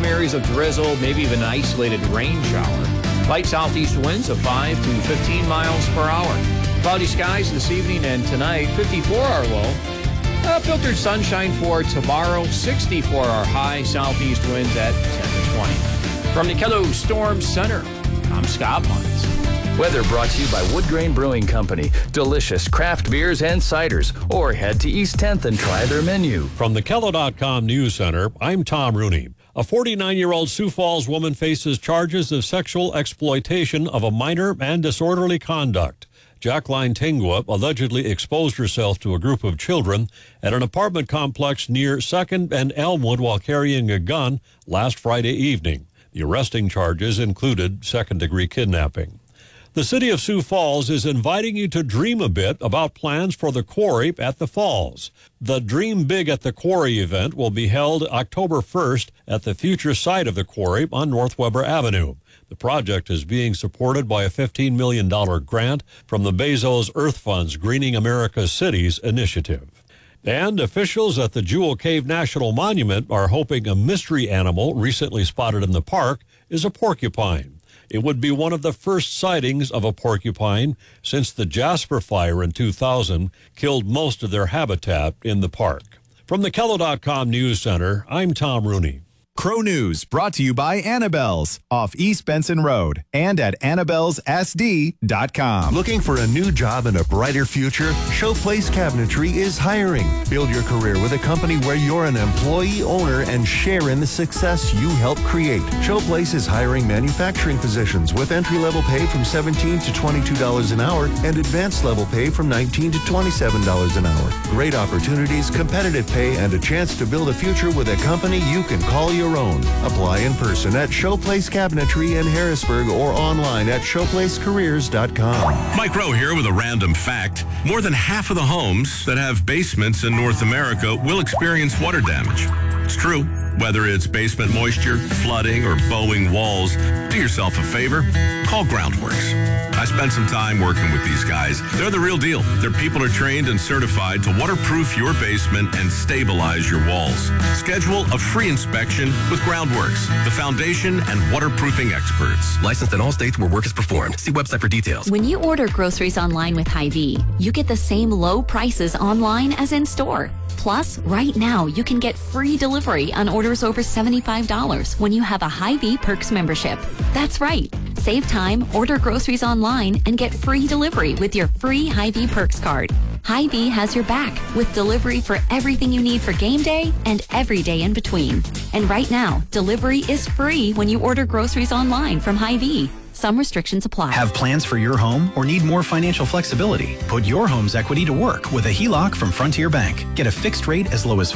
areas of drizzle, maybe even an isolated rain shower. Light southeast winds of 5 to 15 miles per hour. Cloudy skies this evening and tonight, 54 our low. Filtered sunshine for tomorrow, 64 our high. Southeast winds at 10 to 20. From the Kello Storm Center, I'm Scott Mines. Weather brought to you by Wood Grain Brewing Company. Delicious craft beers and ciders. Or head to East 10th and try their menu. From the Kello.com News Center, I'm Tom Rooney. A 49-year-old Sioux Falls woman faces charges of sexual exploitation of a minor and disorderly conduct. Jacqueline Tingua allegedly exposed herself to a group of children at an apartment complex near 2nd and Elmwood while carrying a gun last Friday evening. The arresting charges included second-degree kidnapping. The city of Sioux Falls is inviting you to dream a bit about plans for the quarry at the falls. The Dream Big at the Quarry event will be held October 1st at the future site of the quarry on North Weber Avenue. The project is being supported by a $15 million grant from the Bezos Earth Fund's Greening America's Cities initiative. And officials at the Jewel Cave National Monument are hoping a mystery animal recently spotted in the park is a porcupine. It would be one of the first sightings of a porcupine since the Jasper Fire in 2000 killed most of their habitat in the park. From the Kello.com News Center, I'm Tom Rooney. Crow News brought to you by Annabelle's off East Benson Road and at Annabelle'sSD.com. Looking for a new job and a brighter future? Showplace Cabinetry is hiring. Build your career with a company where you're an employee owner and share in the success you help create. Showplace is hiring manufacturing positions with entry-level pay from $17 to $22 an hour and advanced level pay from $19 to $27 an hour. Great opportunities, competitive pay, and a chance to build a future with a company you can call your own. Apply in person at Showplace Cabinetry in Harrisburg or online at showplacecareers.com. Mike Rowe here with a random fact. More than half of the homes that have basements in North America will experience water damage. It's true. Whether it's basement moisture, flooding, or bowing walls, do yourself a favor. Call Groundworks. I spent some time working with these guys. They're the real deal. Their people are trained and certified to waterproof your basement and stabilize your walls. Schedule a free inspection with Groundworks, the foundation and waterproofing experts. Licensed in all states where work is performed. See website for details. When you order groceries online with Hy-Vee, you get the same low prices online as in store. Plus, right now, you can get free delivery on orders over $75 when you have a Hy-Vee Perks membership. That's right. Save time, order groceries online, and get free delivery with your free Hy-Vee Perks card. Hy-Vee has your back with delivery for everything you need for game day and every day in between. And right now, delivery is free when you order groceries online from Hy-Vee. Some restrictions apply. Have plans for your home or need more financial flexibility? Put your home's equity to work with a HELOC from Frontier Bank. Get a fixed rate as low as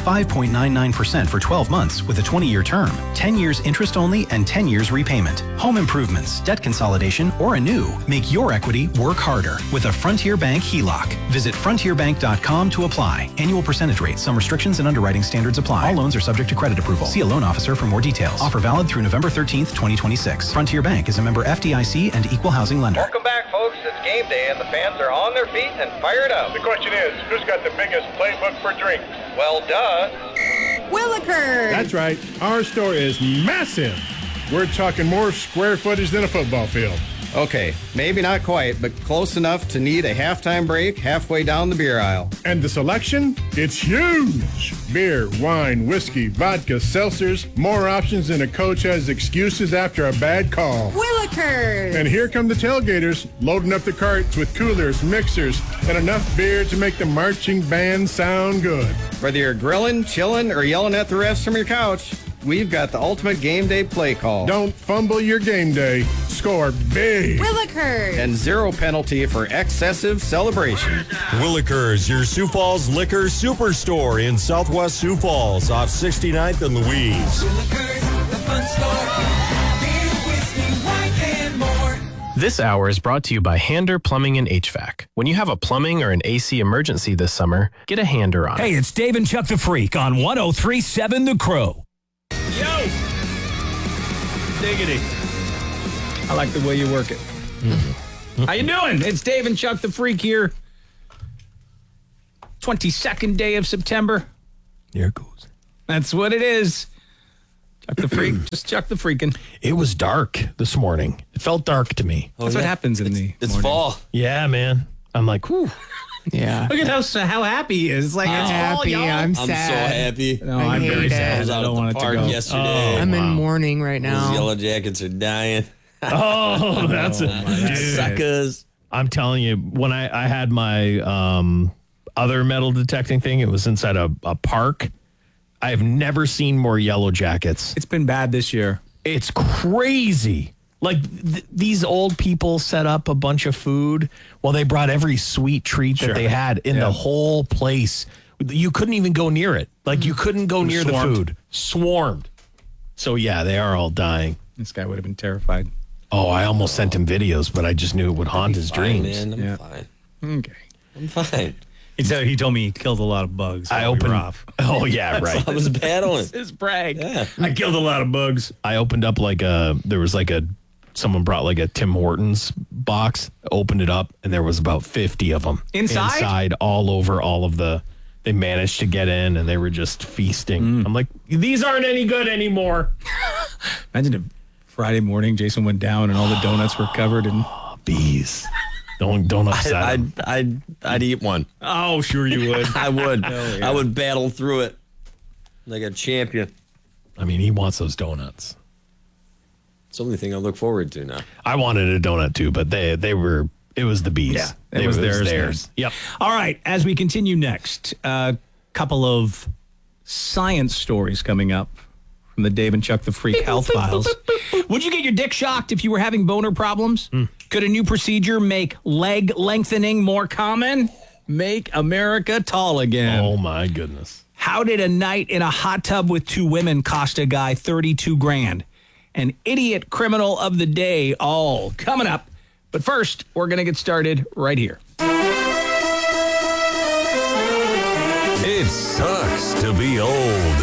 5.99% for 12 months with a 20-year term, 10 years interest only, and 10 years repayment. Home improvements, debt consolidation, or a new. Make your equity work harder with a Frontier Bank HELOC. Visit frontierbank.com to apply. Annual percentage rate. Some restrictions and underwriting standards apply. All loans are subject to credit approval. See a loan officer for more details. Offer valid through November 13th, 2026. Frontier Bank is a member FDIC and equal housing lender. Welcome back, folks. It's game day, and the fans are on their feet and fired up. The question is, who's got the biggest playbook for drinks? Well, duh. Willikers! That's right. Our store is massive. We're talking more square footage than a football field. Okay, maybe not quite, but close enough to need a halftime break halfway down the beer aisle. And the selection? It's huge. Beer, wine, whiskey, vodka, seltzers, more options than a coach has excuses after a bad call. Willikers! And here come the tailgaters, loading up the carts with coolers, mixers, and enough beer to make the marching band sound good. Whether you're grilling, chilling, or yelling at the refs from your couch, we've got the ultimate game day play call. Don't fumble your game day. Score big. Willikers! And zero penalty for excessive celebration. Willikers, your Sioux Falls liquor superstore in Southwest Sioux Falls off 69th and Louise. Willikers, the fun store. Beer, whiskey, wine, and more. This hour is brought to you by Hander Plumbing and HVAC. When you have a plumbing or an AC emergency this summer, get a Hander on. Hey, it's Dave and Chuck the Freak on 103.7 The Crow. Yo! Diggity. I like the way you work it. Mm-hmm. How you doing? It's Dave and Chuck the Freak here. 22nd day of September. There it goes. That's what it is. Chuck the freak. Just chuck the freaking. It was dark this morning. It felt dark to me. That's what happens in the It's morning. fall. Yeah, man. I'm like, whew. Yeah. Look at how happy he is. It's like, I'm it's fall, happy. y'all. I'm I'm sad. so happy. No, I I'm very hate sad. I was I out don't at want the it to park go. yesterday. I'm in mourning right Those now. yellow jackets are dying. Oh, that's dude. Suckers. I'm telling you, when I had my other metal detecting thing, it was inside a park. I have never seen more yellow jackets. It's been bad this year. It's crazy. Like these old people set up a bunch of food. Well, they brought every sweet treat that they had in the whole place. You couldn't even go near it. Like you couldn't go near the food. Swarmed. So yeah, they are all dying. This guy would have been terrified. Oh, I almost sent him videos, but I just knew it would haunt his Fine, dreams. man. I'm fine. Okay. I'm fine. He told me he killed a lot of bugs. I while we were opened. off. Oh yeah, right. I was battling. His brag. Yeah. I killed a lot of bugs. I opened up someone brought like a Tim Hortons box, opened it up, and there was about 50 of them Inside all over all of they managed to get in and they were just feasting. I'm like, these aren't any good anymore. Imagine if Friday morning Jason went down and all the donuts were covered in bees. Don't upset him. I'd eat one. Oh, sure you would. I would. yeah. I would battle through it like a champion. I mean, he wants those donuts. It's the only thing I look forward to now. I wanted a donut too, but it was the bees. Yeah, it was theirs. Yep. All right, as we continue next, a couple of science stories coming up from the Dave and Chuck the Freak Health Files. Would you get your dick shocked if you were having boner problems? Could a new procedure make leg lengthening more common? Make America tall again. Oh my goodness. How did a night in a hot tub with two women cost a guy $32,000? An idiot criminal of the day, all coming up. But first, we're going to get started right here. It sucks to be old.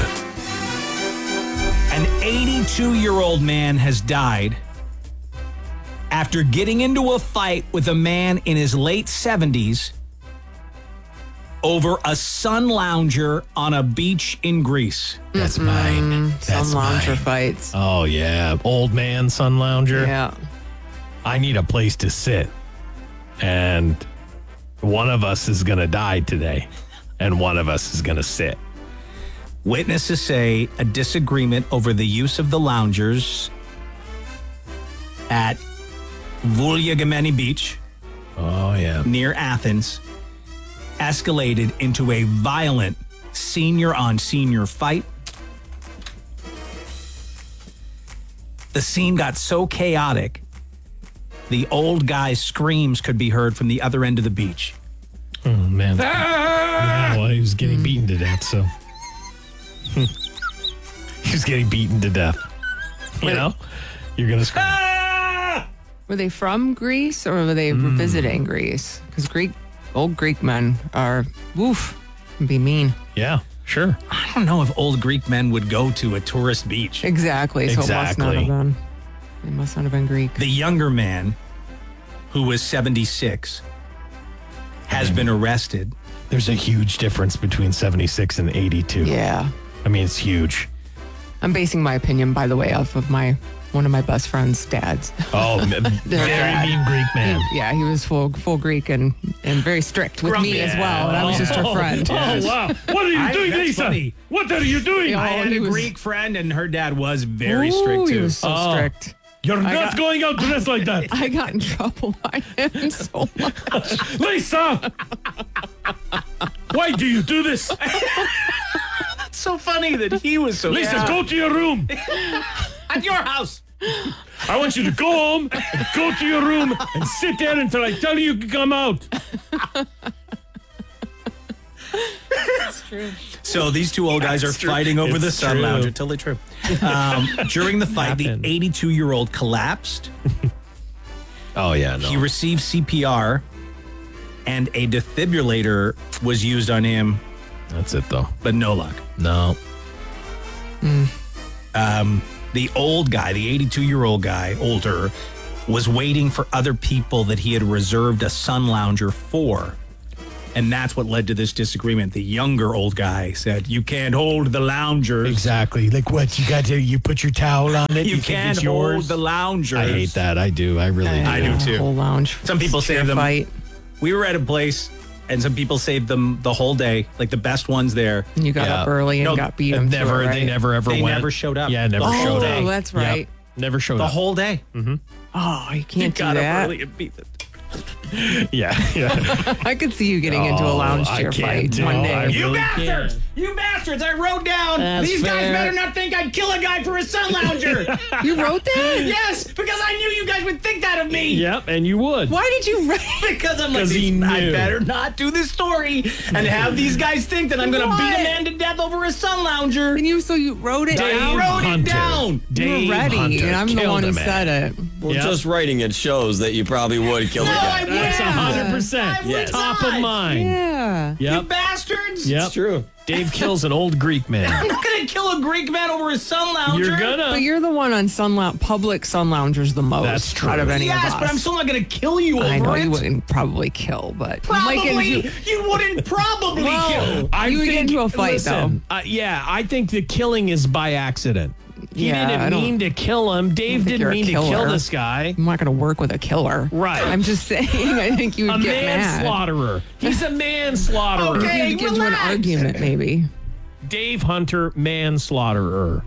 An 82-year-old man has died after getting into a fight with a man in his late 70s over a sun lounger on a beach in Greece. That's mine. That's Sun lounger mine. fights. Oh yeah, old man sun lounger. Yeah. I need a place to sit, and one of us is gonna die today, and one of us is gonna sit. Witnesses say a disagreement over the use of the loungers at Vouliagmeni Beach Oh yeah. near Athens escalated into a violent senior-on-senior fight. The scene got so chaotic, the old guy's screams could be heard from the other end of the beach. Oh man. Yeah, well, he was getting beaten to death, so he was getting beaten to death. You know, you're gonna scream. Were they from Greece or were they visiting Greece? Because old Greek men are, can be mean. Yeah, sure. I don't know if old Greek men would go to a tourist beach. Exactly. So Exactly. it must not have been Greek. The younger man, who was 76, has been arrested. There's a huge difference between 76 and 82. Yeah. I mean, it's huge. I'm basing my opinion, by the way, off of one of my best friend's dads. Oh, very mean Greek man. He was full Greek and very strict with me as well. And I was just her friend. Oh, wow. What are you doing, that's Lisa? funny. What are you doing? I had a Greek friend, and her dad was very strict, He too. was so strict. You're not going out dressed like that. I got in trouble by him so much. Lisa! Why do you do this? It's so funny that he was so... Lisa, go to your room. At your house. I want you to go home, go to your room, and sit there until I tell you to come out. That's true. So these two old guys are fighting over the sun lounger. Totally true. During the fight, the 82-year-old collapsed. Oh, yeah, no. He received CPR, and a defibrillator was used on him. That's it, though. But no luck. No. The old guy, the 82-year-old guy, older, was waiting for other people that he had reserved a sun lounger for. And that's what led to this disagreement. The younger old guy said, you can't hold the loungers. Exactly. Like what? You put your towel on it. You think can't it's yours? hold the loungers. I hate that. I do. I really do. I do too. Whole lounge. Some people Chair save them. fight. We were at a place, and some people saved them the whole day, like the best ones there. And you got up early and got beat them. They never ever They went. never showed up. Yeah, never showed up. Oh, that's right. Yep. Never showed The up. whole day. Mm-hmm. Oh, you can't do got that. up early and beat them. Yeah. I could see you getting into a lounge chair fight one day. You bastards! You bastards! I wrote down. That's These guys fair. better not think I'd kill a guy for a sun lounger. You wrote that? Yes, because I knew you guys would think that of me. Yep, and you would. Why did you write? Because I'm like, he I knew. better not do this story and have these guys think that I'm going to beat a man to death over a sun lounger. And you wrote it I down? wrote Hunter. it down. You were ready, and I'm the killed one who a man. said it. Well, Yep. just writing it shows that you probably would kill No, a guy. I That's wouldn't. 100%. I would Yes. Top not. of mind. Yeah. You Yep. bastards. Yep. It's true. Dave kills an old Greek man. I'm not going to kill a Greek man over a sun lounger. You're gonna. But you're the one on public sun loungers the most. That's true. Out of any Yes, of us. but I'm still not going to kill you over I know it. you wouldn't probably kill, but Probably. You wouldn't probably kill. You would get into a fight, listen, yeah, I think the killing is by accident. He Yeah, I didn't don't- mean to kill him. Dave think you're didn't a mean to kill killer. this guy. I'm not going to work with a killer. Right. I'm just saying, I think you would A get mad. manslaughterer. He's a manslaughterer. Okay. You'd get into an relax. argument, maybe. Dave Hunter, manslaughterer.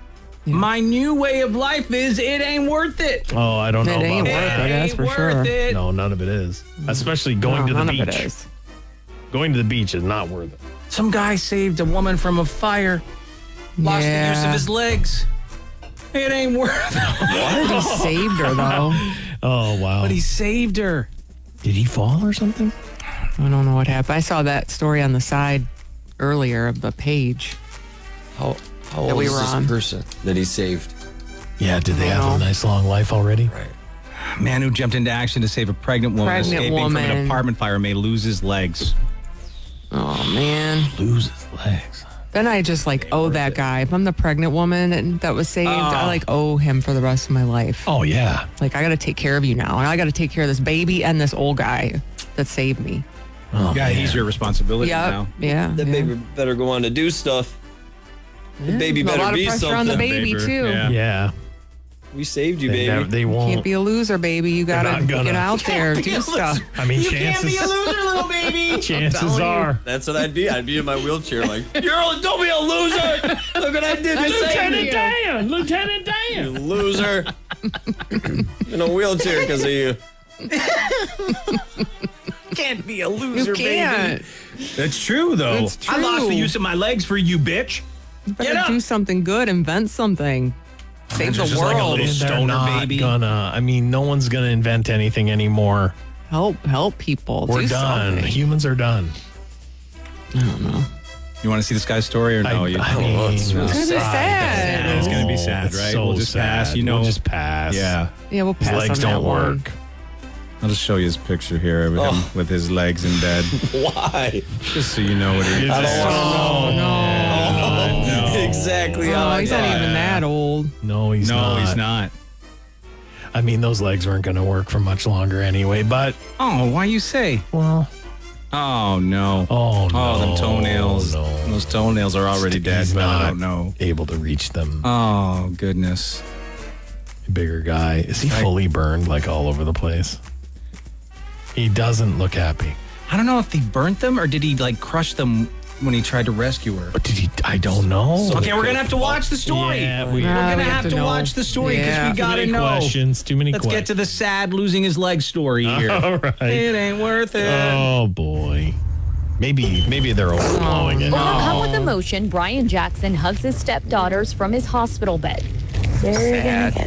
My new way of life is it ain't worth it. Oh, I don't know It ain't about worth that. it, that's for Ain't sure. worth it. No, none of it is. Especially going No, to the none beach. of it is. Going to the beach is not worth it. Some guy saved a woman from a fire. Lost the use of his legs. It ain't worth it. He saved her, though. Oh, wow. But he saved her. Did he fall or something? I don't know what happened. I saw that story on the side earlier of the page. How That old we is were this on. person that he saved? Yeah, did they I have don't a know. nice long life already? Right. Man who jumped into action to save a pregnant woman escaping from an woman. apartment fire may lose his legs. Oh, man. Lose his legs. Then I just owe that guy. If I'm the pregnant woman and that was saved, I owe him for the rest of my life. Oh, yeah. I got to take care of you now. And I got to take care of this baby and this old guy that saved me. Oh, Yeah, man. he's your responsibility Yep. now. Yeah. That yeah. baby better go on to do stuff. The baby A better lot of be pressure something. on the baby, Baby, too. yeah. Yeah. We saved you, They, baby. they won't. Can't be a loser, baby. You got to not gonna. get out there, do stuff. I mean, You can't be a chances, loser, little baby. chances are. That's what I'd be. I'd be in my wheelchair like, don't be a loser. Look what I did to save Lieutenant you. Dan! Lieutenant You Dan! loser. In a wheelchair because of you. Can't be a loser, You can't. baby. That's true, though. It's I lost true. the use of my legs for you, bitch. You better Get up. do something good. Invent something. Save the Just like a world. little They're stoner not baby. gonna. I mean, no one's gonna invent anything anymore. Help people. We're do done. something. Humans are done. I don't know. You want to see this guy's story or no? I you, mean, it's gonna be sad. It's gonna be Oh, sad, it's right? So We'll just sad. pass, you know. We'll just pass. Yeah. Yeah, we'll His pass legs on don't that one. work. I'll just show you his picture here with him with his legs in bed, Why? just so you know what he is. I don't want to know. No. Exactly how Oh, I he's not thought. even that old. No, he's not. No, he's not. I mean, those legs weren't going to work for much longer anyway, but, Oh, why you say? well, Oh no. oh, no. Oh, them toenails. No. Those toenails are already dead, He's but I not don't know. able to reach them. Oh goodness. Bigger guy. Is he fully burned, like, all over the place? He doesn't look happy. I don't know if he burnt them or did he like crush them when he tried to rescue her. But did he? I don't know. Okay, we're gonna have to watch the story. Yeah, we're gonna we have to know. watch the story because Yeah. we gotta Too many know. questions. Too many Let's questions. get to the sad losing his leg story here. All right. It ain't worth it. Oh, boy. Maybe they're overblowing it. Overcome with emotion, Brian Jackson hugs his stepdaughters from his hospital bed. Sad.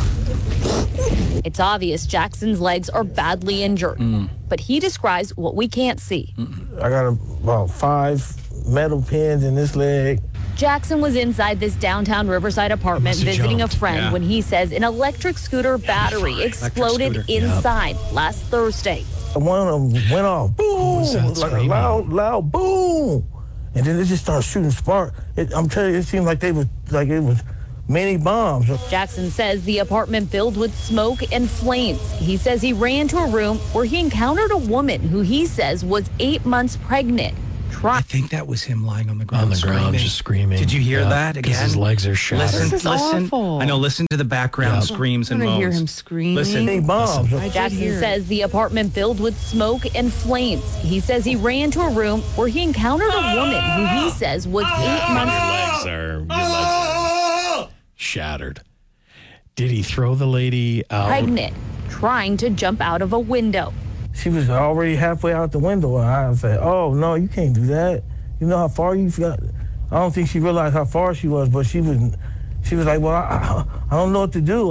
It's obvious Jackson's legs are badly injured, but he describes what we can't see. I got about 5 metal pins in this leg. Jackson was inside this downtown Riverside apartment Must have visiting jumped. a friend Yeah. when he says an electric scooter battery exploded scooter. inside last Thursday. One of them went off. Boom! was that Like screaming? a loud boom. And then it just started shooting spark. I'm telling you, it seemed like it was many bombs. Jackson says the apartment filled with smoke and flames. He says he ran to a room where he encountered a woman who he says was 8 months pregnant. I think that was him lying on the ground. On the ground, screaming. just screaming. Did you hear Yeah, that again? because his legs are shattered. Listen, This is listen. awful. I know. Listen to the background screams and I moans. hear him screaming. Listen. Many bombs. Jackson says the apartment filled with smoke and flames. He says he ran to a room where he encountered a woman who he says was 8 months Your legs are shattered. Did he throw the lady out? pregnant, trying to jump out of a window. She was already halfway out the window, and I said, "Oh no, you can't do that. You know how far you've got." I don't think she realized how far she was, but she was like, "Well, I don't know what to do.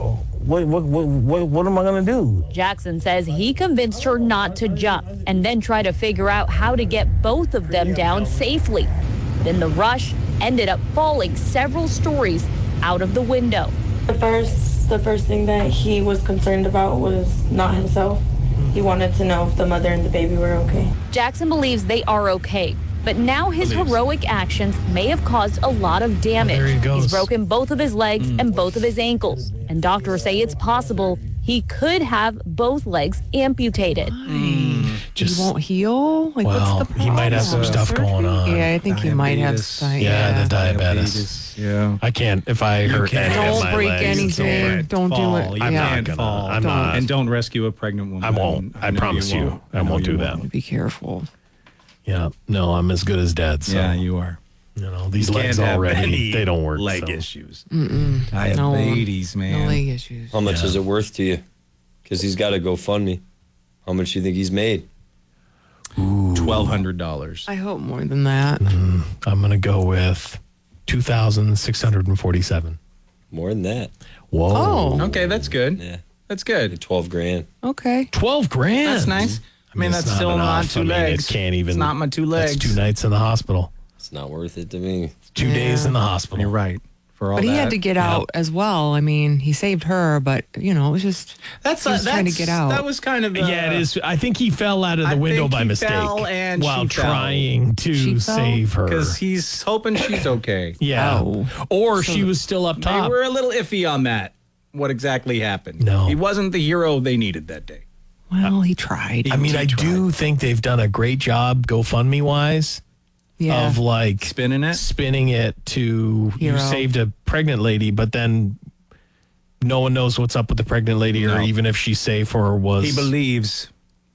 What am I gonna do?" Jackson says he convinced her not to jump and then try to figure out how to get both of them down safely. But in the rush, ended up falling several stories out of the window. The first thing that he was concerned about was not himself. He wanted to know if the mother and the baby were okay. Jackson believes they are okay, but now his heroic actions may have caused a lot of damage. there he goes. He's broken both of his legs and both of his ankles, and doctors say it's possible he could have both legs amputated. He won't heal? Like, what's the problem? he might have some stuff going on. Yeah, I think he might have. Yeah, the diabetes. Yeah. I can't, if I hurt any of Don't my break legs, it's anything. over. Don't do it. I'm Yeah. not gonna. Fall. I'm not. And don't rescue a pregnant woman. I won't. I know promise you. won't. I know won't you do that. Be careful. Yeah. No, I'm as good as dead. So, Yeah, you are. you know, these You legs can't have already, any they don't work. leg so. issues. Mm-mm. Diabetes, man. No leg issues. How much is it worth to you? Because he's got to GoFundMe. How much do you think he's made? $1,200. I hope more than that. I'm going to go with 2,647. More than that. Whoa. Oh. Okay, that's good. Yeah. That's good. 12 grand. Okay. 12 grand. That's nice. I mean, it's that's still not enough. two I mean, legs. It can't even. It's not my 2 legs. That's 2 nights in the hospital. It's not worth it to me. 2 days in the hospital. You're right. For all But he that. had to get out as well. I mean, he saved her, but, you know, it was just. He was trying to get out. That was kind of. Yeah, it is. I think he fell out of the window by mistake and while she fell. trying to save her. Because he's hoping she's okay. Yeah. Oh. Or So she was still up They top. were a little iffy on that. What exactly happened? No. He wasn't the hero they needed that day. Well, he tried. I mean, I do think they've done a great job GoFundMe wise Yeah. of like spinning it to Hero. you saved a pregnant lady, but then no one knows what's up with the pregnant lady or No. even if she's safe or was. He believes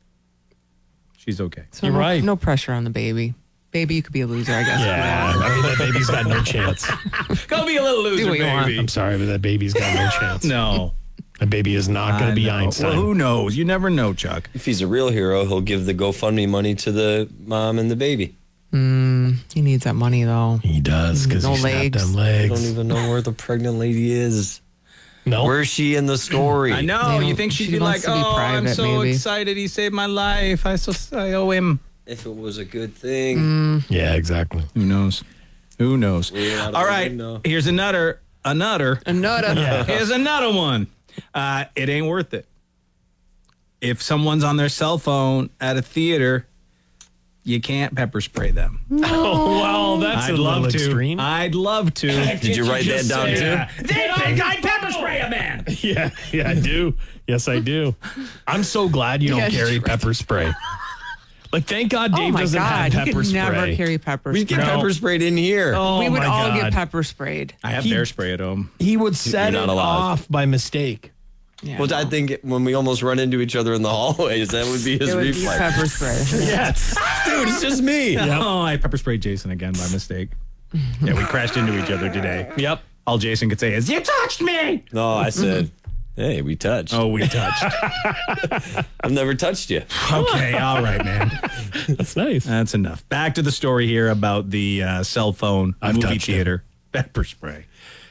she's okay. So You're no, right. No pressure on the baby. Baby, you could be a loser, I guess. Yeah, I mean, that baby's got no chance. Go be a little loser, Do what you want. baby. I'm sorry, but that baby's got no chance. No. That baby is not going to be I know. Einstein. Well, who knows? You never know, Chuck. If he's a real hero, he'll give the GoFundMe money to the mom and the baby. He needs that money, though. He does because No he snapped legs. them I legs. don't even know where the pregnant lady is. No. Where's she in the story? I know. They You don't- think she'd she be like, wants to be "Oh, I'm private, so maybe." excited! He saved my life. I owe him." If it was a good thing. Yeah, exactly. Who knows? Who knows? We're out of All the right. window. Here's another. Another. Here's another one. It ain't worth it. If someone's on their cell phone at a theater, you can't pepper spray them. Oh, well, that's I'd a love little to. extreme. I'd love to. Did you write that down too? They think I pepper spray a man. Yeah, I do. Yes, I do. I'm so glad you don't Yes, carry right. pepper spray. Like, thank God Oh Dave my doesn't God, have he pepper could spray. never carry pepper We spray. get pepper sprayed in here. Oh, We would my all God. get pepper sprayed. I have He- bear spray at home. He would set it You're not allowed. off by mistake. Yeah, Well, I think when we almost run into each other in the hallways, that would be his it would be reflex. pepper spray. Yes. Dude, it's just me. Oh, I pepper sprayed Jason again by mistake. Yeah, we crashed into each other today. Yep. All Jason could say is, "You touched me." No, I said, hey, we touched. Oh, we touched. I've never touched you. Okay, all right, man. That's nice. That's enough. Back to the story here about the cell phone I've movie touched it. theater pepper spray.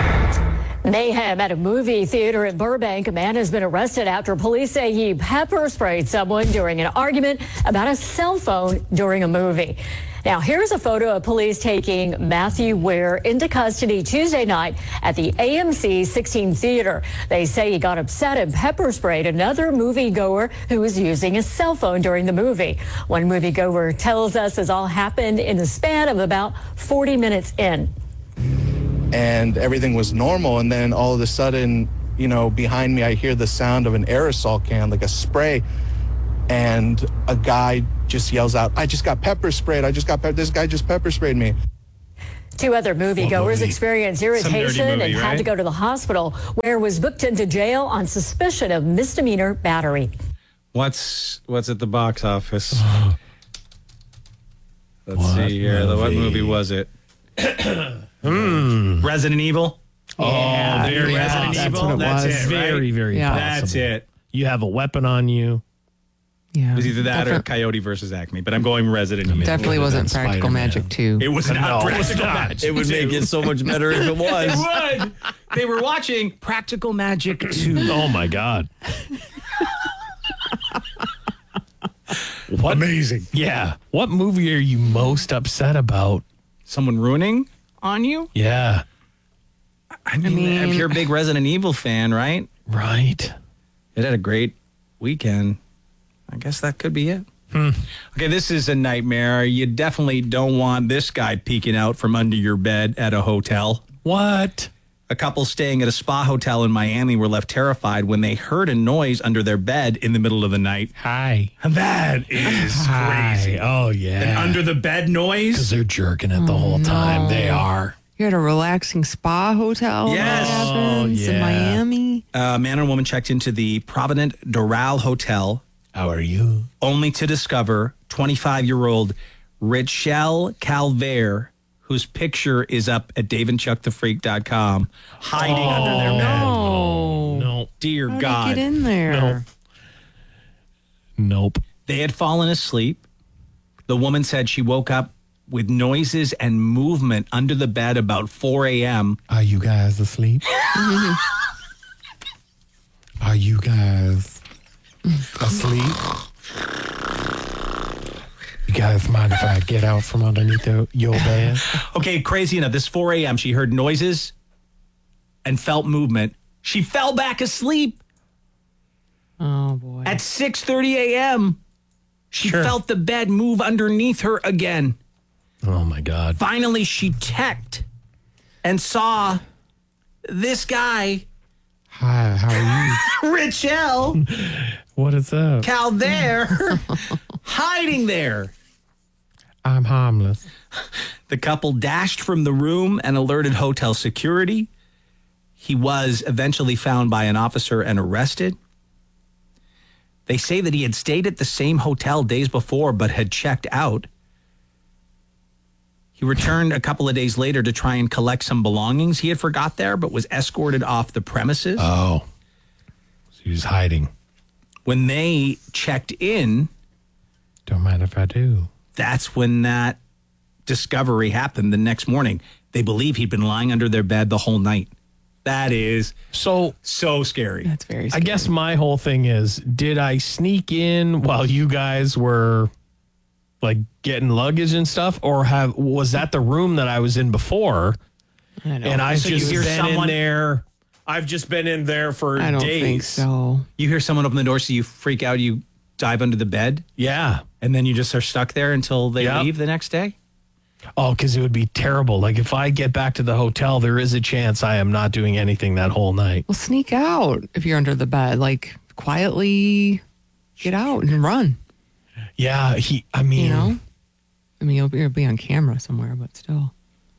Mayhem at a movie theater in Burbank. A man has been arrested after police say he pepper sprayed someone during an argument about a cell phone during a movie. Now, here's a photo of police taking Matthew Ware into custody Tuesday night at the AMC 16 Theater. They say he got upset and pepper sprayed another moviegoer who was using a cell phone during the movie. One moviegoer tells us this all happened in the span of about 40 minutes in. and everything was normal. And then all of a sudden, you know, behind me, I hear the sound of an aerosol can, like a spray. And a guy just yells out, "I just got pepper sprayed. This guy just pepper sprayed me." 2 other moviegoers experienced irritation movie, and had right? to go to the hospital, where was booked into jail on suspicion of misdemeanor battery. What's at the box office? Let's see here. What movie was it? Resident Evil. Yeah, very Resident that's Evil. what it That's was. it. Very, very Yeah. possible. That's it. You have a weapon on you. Yeah. It was either that or Coyote versus Acme, but I'm going Resident Evil. Definitely wasn't Practical Magic 2. It was not Practical Magic. It would make it so much better if it was. It would. They were watching Practical Magic 2. Oh my God. Amazing. Yeah. What movie are you most upset about? Someone ruining on you? Yeah. I mean, if you're a big Resident Evil fan, right? Right. It had a great weekend. I guess that could be it. Okay, this is a nightmare. You definitely don't want this guy peeking out from under your bed at a hotel. What? A couple staying at a spa hotel in Miami were left terrified when they heard a noise under their bed in the middle of the night. Hi. That is crazy. Oh, yeah. An under the bed noise? Because they're jerking it the whole time. They are. You're at a relaxing spa hotel? Yes. That happens in Miami? A man and woman checked into the Provident Doral Hotel. How are you? Only to discover 25-year-old Richelle Calvert, whose picture is up at daveandchuckthefreak.com, hiding under their bed. No. Dear How God. did he get in there? Nope. They had fallen asleep. The woman said she woke up with noises and movement under the bed about 4 a.m. Are you guys asleep? Are you guys asleep? You guys mind if I get out from underneath your bed? Okay, crazy enough. This 4 a.m. she heard noises and felt movement. She fell back asleep. Oh, boy. At 6:30 a.m., she felt the bed move underneath her again. Oh, my God. Finally, she checked and saw this guy, Hi, how are Richelle you? What is up? Calvert, hiding there. I'm harmless. The couple dashed from the room and alerted hotel security. He was eventually found by an officer and arrested. They say that he had stayed at the same hotel days before but had checked out. He returned a couple of days later to try and collect some belongings he had forgot there, but was escorted off the premises. Oh. So he was hiding. When they checked in, don't mind if I do. That's when that discovery happened the next morning. They believe he'd been lying under their bed the whole night. That is so scary. That's very scary. I guess my whole thing is, did I sneak in while you guys were like getting luggage and stuff, or was that the room that I was in before? I don't know. And I've So you just hear been someone- in there. I've just been in there for I don't days. think so. You hear someone open the door, so you freak out, you dive under the bed, Yeah. and then you just are stuck there until they Yep. leave the next day? Oh, because it would be terrible. Like if I get back to the hotel, there is a chance I am not doing anything that whole night. Well, sneak out if you're under the bed. Like, quietly get out and run. Yeah, I mean, You know? I mean, you'll be on camera somewhere, but still.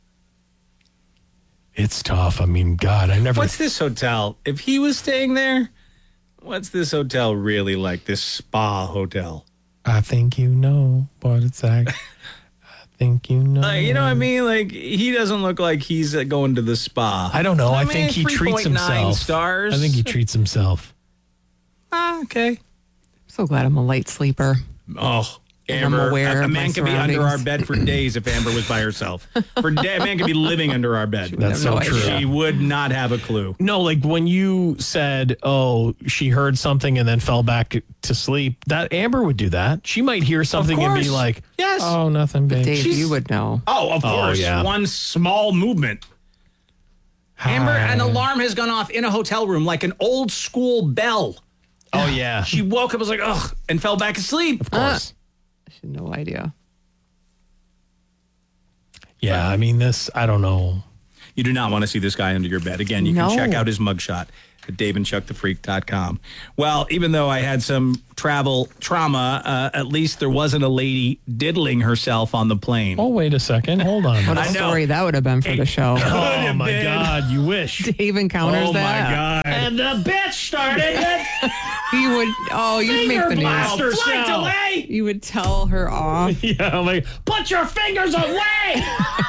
it's tough. I mean, God, I never. What's this hotel? If he was staying there, what's this hotel really like, this spa hotel? I think you know what it's like. I think you know. You know what I mean? Like, he doesn't look like he's going to the spa. I don't know. I mean, think he treats 3.9 himself. stars. I think he treats himself. Okay. I'm so glad I'm a light sleeper. Oh, And I'm Amber. aware A of man my could be under our surroundings. bed for days if Amber was by herself. A man could be living under our bed. That's so true. She would not have a clue. No, like when you said, "Oh, she heard something and then fell back to sleep," that Amber would do that. She might hear something and be course. like, Yes. "Oh, nothing big." Dave, you would know. Oh, of course. yeah. One small movement. Amber, an alarm has gone off in a hotel room like an old school bell. Oh yeah. She woke up, was like, ugh, and fell back asleep. Of course. I had no idea. Yeah, I mean this. I don't know. You do not want to see this guy under your bed. Again, you can No. check out his mugshot at daveandchuckthefreak.com. Well, even though I had some travel trauma, at least there wasn't a lady diddling herself on the plane. Oh, wait a second. Hold on. What a story that would have been for the show. Oh, my God. You wish. Dave encounters Oh, that. my God. And the bitch started it. He would, you'd make the blast news. herself. Flight delay. You would tell her off. Yeah, like, put your fingers away,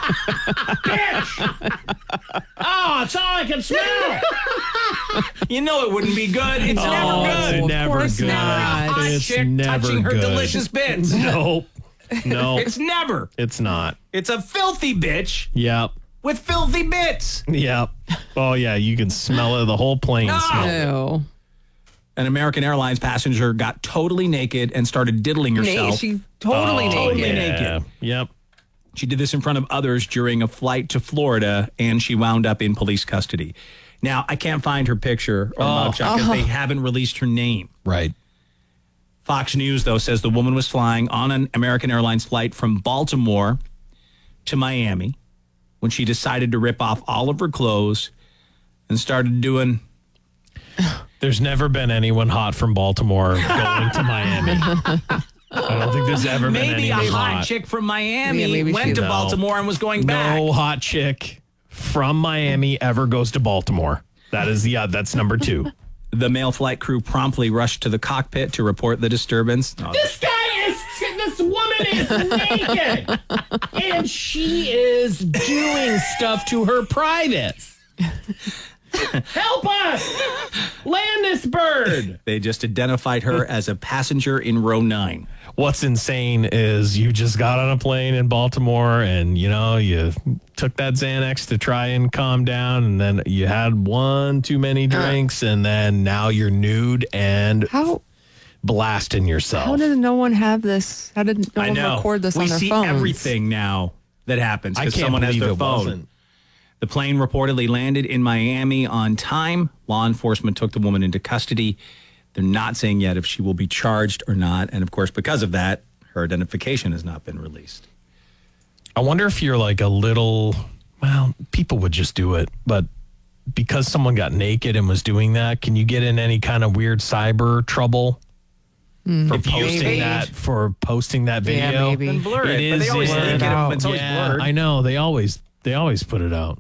bitch. Oh, it's all I can smell. You know it wouldn't be good. It's never good. It's never course good. not. Hot It's chick never touching her good. delicious bits. Nope. No. It's never. It's not. It's a filthy bitch Yep. with filthy bits. Yep. Oh, yeah. You can smell it. The whole plane smells it. Ew. An American Airlines passenger got totally naked and started diddling herself. She totally naked. Totally Yeah. naked. Yep. She did this in front of others during a flight to Florida, and she wound up in police custody. Now, I can't find her picture or mugshot because they haven't released her name. Right. Fox News, though, says the woman was flying on an American Airlines flight from Baltimore to Miami when she decided to rip off all of her clothes and started doing... There's never been anyone hot from Baltimore going to Miami. I don't think there's ever been Maybe a anyone hot chick from Miami Yeah, maybe went she- to No. Baltimore and was going back. No hot chick from Miami ever goes to Baltimore. That is that's number 2. The male flight crew promptly rushed to the cockpit to report the disturbance. Oh, This woman is naked, and she is doing stuff to her privates. Help us! Land this bird! they just identified her as a passenger in row 9. What's insane is you just got on a plane in Baltimore and, you took that Xanax to try and calm down, and then you had one too many drinks, and then now you're nude and blasting yourself. How did no one have this? How did no I one know. record this we on their see phones? everything now that happens I because can't someone has believe their it phone. wasn't. The plane reportedly landed in Miami on time. Law enforcement took the woman into custody. They're not saying yet if she will be charged or not. And of course, because of that, her identification has not been released. I wonder if you're like a little, people would just do it, but because someone got naked and was doing that, can you get in any kind of weird cyber trouble for posting that video? Yeah, maybe. Then blur it. But they always link it. It's always blurred. I know. They always put it out.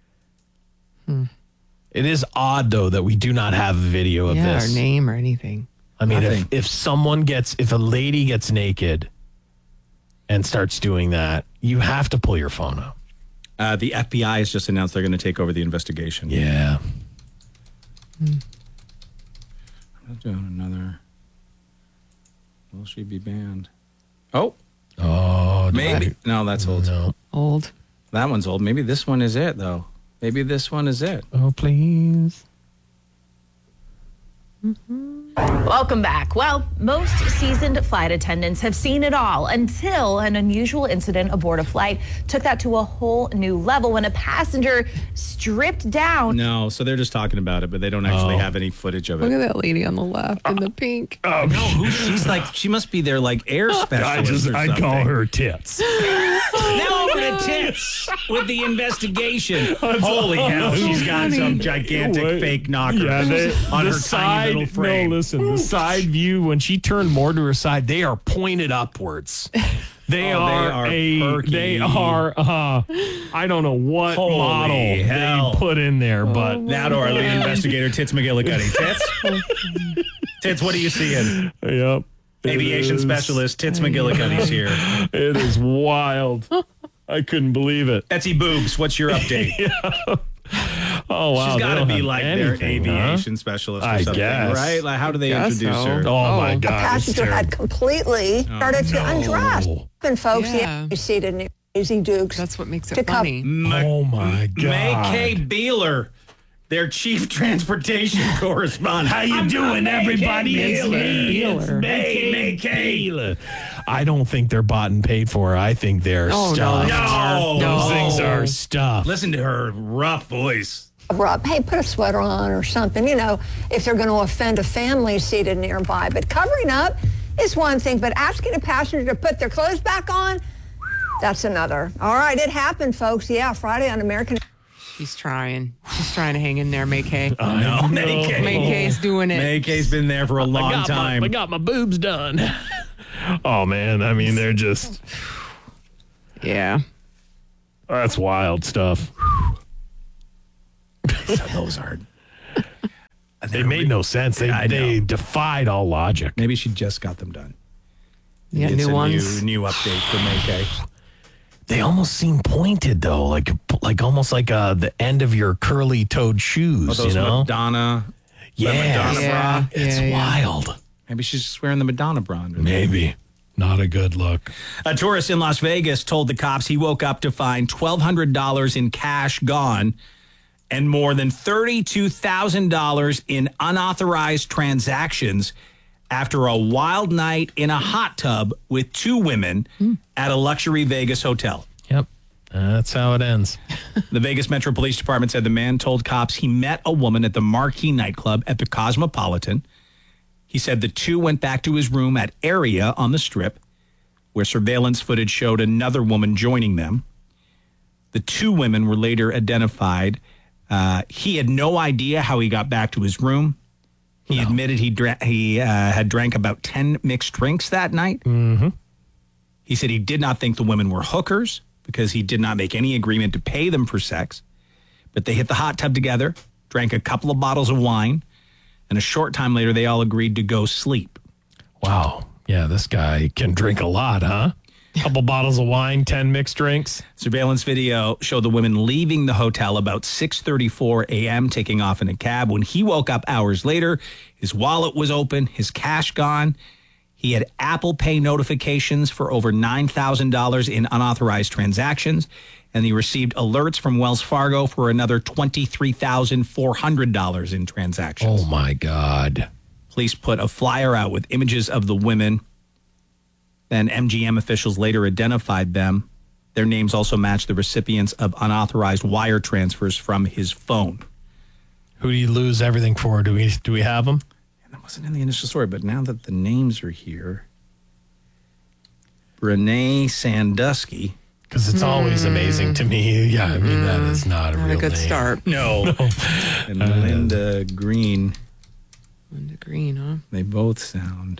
It is odd though that we do not have a video of this. Or name or anything. I mean, Nothing. if a lady gets naked and starts doing that, you have to pull your phone out. The FBI has just announced they're going to take over the investigation. Yeah. I'm doing another. Will she be banned? Oh, maybe. No, that's old. No. Old. That one's old. Maybe this one is it, though. Maybe this one is it. Oh, please. Welcome back. Well, most seasoned flight attendants have seen it all until an unusual incident aboard a flight took that to a whole new level when a passenger stripped down. No, so they're just talking about it, but they don't actually have any footage of Look it. at that lady on the left in the pink. Oh, no, she's like, she must be their like air specialist. I'd call her tits. Now over to tits with the investigation. Holy hell, she's got some gigantic fake knocker on her tiny little frame. No, listen, the side view, when she turned more to her side, they are pointed upwards. They are I don't know what Holy model hell. they put in there, but Now to our lead investigator, Tits McGillicuddy. Tits? Tits, what are you seeing? Yep. Aviation specialist Tits McGillicuddy's here. It is wild. I couldn't believe it. Etsy Boobs, what's your update? Oh, wow. She's got to they don't be have like their anything, aviation specialist or I something, guess. right? Like, how do they introduce her? Oh, my God. Passenger had completely started to undress. And folks, Yeah. you seated in Easy Dukes. That's what makes To it funny. Oh, my God. May K. Beeler, their chief transportation correspondent. How you doing, everybody? It's me. It's Beeler. May Kayla. I don't think they're bought and paid for. I think they're stuffed. No. Those things are stuffed. Listen to her rough voice. Rob, hey, put a sweater on or something, if they're going to offend a family seated nearby. But covering up is one thing, but asking a passenger to put their clothes back on, that's another. All right, it happened, folks. Yeah, Friday on American. She's trying. She's trying to hang in there, May Kay. No, May Kay. May Kay's doing it. May Kay's been there for a long time. I got my boobs done. Oh, man. I mean, they're just... Yeah. That's wild stuff. Those are... They made no sense. They defied all logic. Maybe she just got them done. Yeah, It's new a ones. New update for May Kay. They almost seem pointed, though, like almost like the end of your curly-toed shoes, Those you know? Madonna. Yeah. Madonna bra. It's wild. Maybe she's just wearing the Madonna bra under there. Maybe. Not a good look. A tourist in Las Vegas told the cops he woke up to find $1,200 in cash gone and more than $32,000 in unauthorized transactions after a wild night in a hot tub with two women at a luxury Vegas hotel. Yep. That's how it ends. The Vegas Metro Police Department said the man told cops he met a woman at the Marquee nightclub at the Cosmopolitan. He said the two went back to his room at Area on the Strip, where surveillance footage showed another woman joining them. The two women were later identified. He had no idea how he got back to his room. He admitted he had drank about 10 mixed drinks that night. Mm-hmm. He said he did not think the women were hookers because he did not make any agreement to pay them for sex. But they hit the hot tub together, drank a couple of bottles of wine, and a short time later, they all agreed to go sleep. Wow. Yeah, this guy can drink a lot, huh? Couple bottles of wine, 10 mixed drinks. Surveillance video showed the women leaving the hotel about 6:34 a.m., taking off in a cab. When he woke up hours later, his wallet was open, his cash gone. He had Apple Pay notifications for over $9,000 in unauthorized transactions, and he received alerts from Wells Fargo for another $23,400 in transactions. Oh, my God. Police put a flyer out with images of the women. Then MGM officials later identified them. Their names also matched the recipients of unauthorized wire transfers from his phone. Who do you lose everything for? Do we have them? That wasn't in the initial story, but now that the names are here, Renee Sandusky. Because it's always amazing to me. Yeah, I mean, that is not a real good name. start. No. And Linda Green. Linda Green, huh? They both sound